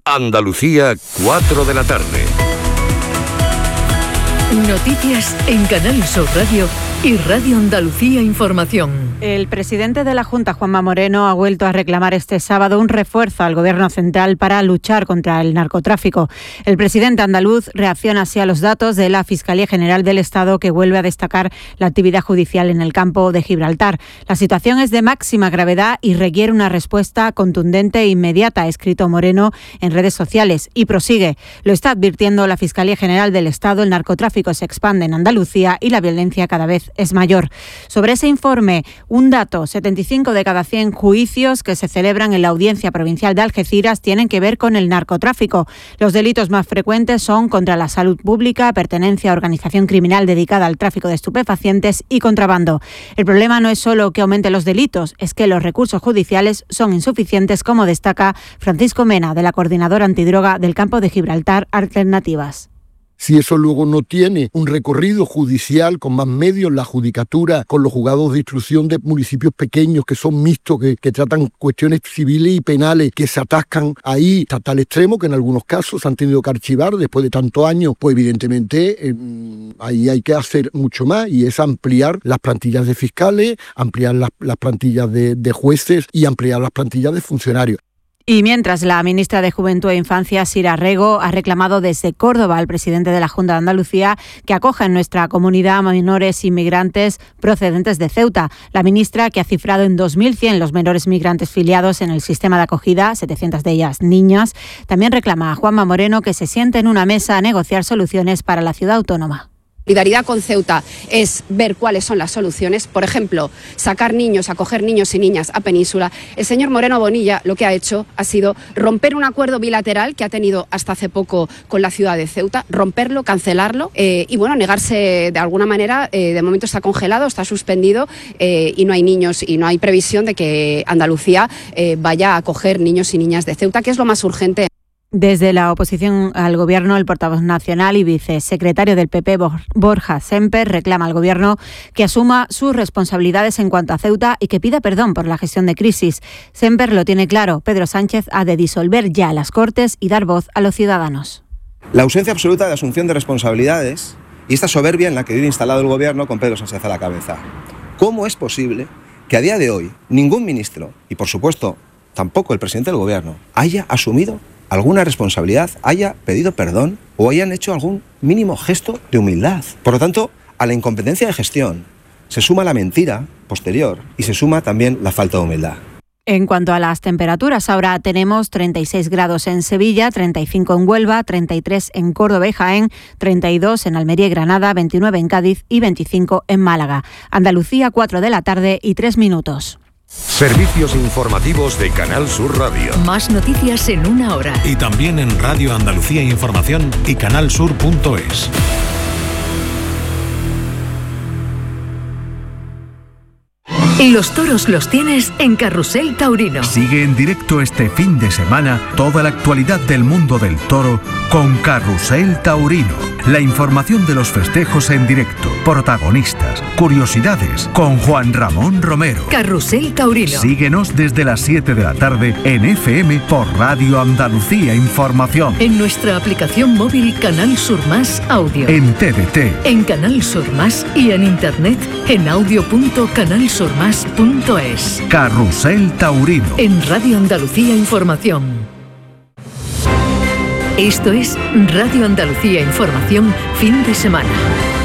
Andalucía, 4 de la tarde. Noticias en Canal Sur Radio y Radio Andalucía Información. El presidente de la Junta, Juanma Moreno, ha vuelto a reclamar este sábado un refuerzo al Gobierno central para luchar contra el narcotráfico. El presidente andaluz reacciona así a los datos de la Fiscalía General del Estado, que vuelve a destacar la actividad judicial en el campo de Gibraltar. La situación es de máxima gravedad y requiere una respuesta contundente e inmediata, ha escrito Moreno en redes sociales, y prosigue. Lo está advirtiendo la Fiscalía General del Estado, el narcotráfico se expande en Andalucía y la violencia cada vez es mayor. Sobre ese informe, un dato: 75 de cada 100 juicios que se celebran en la Audiencia Provincial de Algeciras tienen que ver con el narcotráfico. Los delitos más frecuentes son contra la salud pública, pertenencia a organización criminal dedicada al tráfico de estupefacientes y contrabando. El problema no es solo que aumenten los delitos, es que los recursos judiciales son insuficientes, como destaca Francisco Mena, de la Coordinadora Antidroga del Campo de Gibraltar, Alternativas. Si eso luego no tiene un recorrido judicial con más medios, la judicatura, con los juzgados de instrucción de municipios pequeños que son mixtos, que tratan cuestiones civiles y penales, que se atascan ahí hasta tal extremo que en algunos casos se han tenido que archivar después de tantos años, pues evidentemente ahí hay que hacer mucho más, y es ampliar las plantillas de fiscales, ampliar las plantillas de jueces y ampliar las plantillas de funcionarios. Y mientras, la ministra de Juventud e Infancia, Sira Rego, ha reclamado desde Córdoba al presidente de la Junta de Andalucía que acoja en nuestra comunidad a menores inmigrantes procedentes de Ceuta. La ministra, que ha cifrado en 2.100 los menores migrantes filiados en el sistema de acogida, 700 de ellas niñas, también reclama a Juanma Moreno que se siente en una mesa a negociar soluciones para la ciudad autónoma. Solidaridad con Ceuta es ver cuáles son las soluciones, por ejemplo, sacar niños, acoger niños y niñas a Península. El señor Moreno Bonilla lo que ha hecho ha sido romper un acuerdo bilateral que ha tenido hasta hace poco con la ciudad de Ceuta, romperlo, cancelarlo y bueno, negarse de alguna manera. De momento está congelado, está suspendido y no hay niños y no hay previsión de que Andalucía vaya a acoger niños y niñas de Ceuta, que es lo más urgente. Desde la oposición al Gobierno, el portavoz nacional y vicesecretario del PP, Borja Semper, reclama al Gobierno que asuma sus responsabilidades en cuanto a Ceuta y que pida perdón por la gestión de crisis. Semper lo tiene claro: Pedro Sánchez ha de disolver ya las Cortes y dar voz a los ciudadanos. La ausencia absoluta de asunción de responsabilidades y esta soberbia en la que vive instalado el Gobierno con Pedro Sánchez a la cabeza. ¿Cómo es posible que a día de hoy ningún ministro, y por supuesto tampoco el presidente del Gobierno, haya asumido alguna responsabilidad, haya pedido perdón o hayan hecho algún mínimo gesto de humildad? Por lo tanto, a la incompetencia de gestión se suma la mentira posterior y se suma también la falta de humildad. En cuanto a las temperaturas, ahora tenemos 36 grados en Sevilla, 35 en Huelva, 33 en Córdoba y Jaén, 32 en Almería y Granada, 29 en Cádiz y 25 en Málaga. Andalucía, 4 de la tarde y 3 minutos. Servicios informativos de Canal Sur Radio. Más noticias en una hora. Y también en Radio Andalucía Información y canalsur.es. Los toros los tienes en Carrusel Taurino. Sigue en directo este fin de semana toda la actualidad del mundo del toro con Carrusel Taurino. La información de los festejos en directo, protagonistas, curiosidades, con Juan Ramón Romero. Carrusel Taurino. Síguenos desde las 7 de la tarde en FM por Radio Andalucía Información. En nuestra aplicación móvil Canal Sur Más Audio. En TDT. En Canal Sur Más y en internet en audio.canalsurmas.es. Carrusel Taurino. En Radio Andalucía Información. Esto es Radio Andalucía Información, fin de semana.